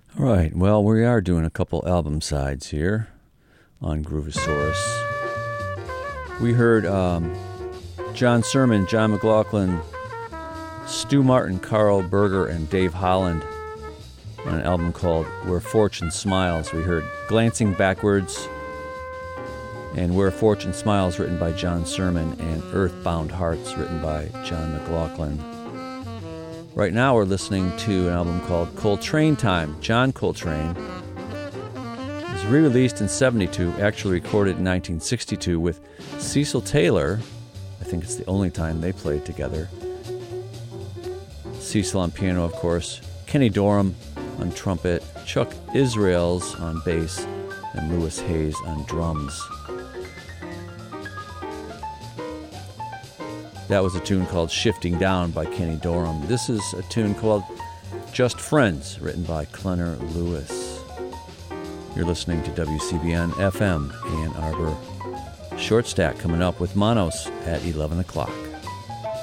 All right, well, we are doing a couple album sides here on Groovosaurus. We heard John Sermon, John McLaughlin, Stu Martin, Carl Berger, and Dave Holland on an album called Where Fortune Smiles. We heard Glancing Backwards and Where Fortune Smiles, written by John Sermon, and Earthbound Hearts, written by John McLaughlin. Right now we're listening to an album called Coltrane Time. John Coltrane. It was re-released in 72, actually recorded in 1962 with Cecil Taylor. I think it's the only time they played together. Cecil on piano, of course, Kenny Dorham on trumpet, Chuck Israels on bass, and Louis Hayes on drums. That was a tune called Shifting Down by Kenny Dorham. This is a tune called Just Friends, written by Clenor Lewis. You're listening to WCBN FM Ann Arbor. Short Stack coming up with Manos at 11 o'clock.